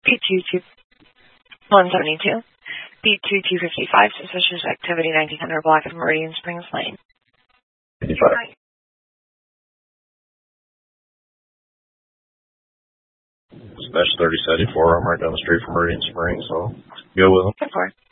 B22172. B2255, suspicious activity 1900 block of Meridian Springs Lane. 55. Dispatch 3074, I'm right down the street from Meridian Springs, so go with them. 10-4.